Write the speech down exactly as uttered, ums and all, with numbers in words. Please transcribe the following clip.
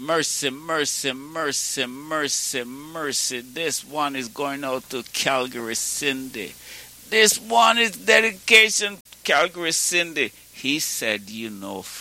Mercy, mercy, mercy, mercy, mercy. This one is going out to Calgary Cindy. This one is dedication, Calgary Cindy. He said, you know,